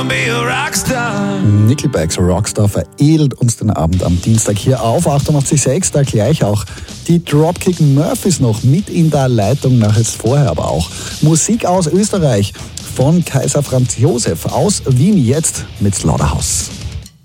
Nickelbacks Rockstar veredelt uns den Abend am Dienstag hier auf 88.6. Da gleich auch die Dropkick Murphys noch mit in der Leitung, nach jetzt vorher aber auch Musik aus Österreich von Kaiser Franz Josef aus Wien, jetzt mit Slaughterhouse.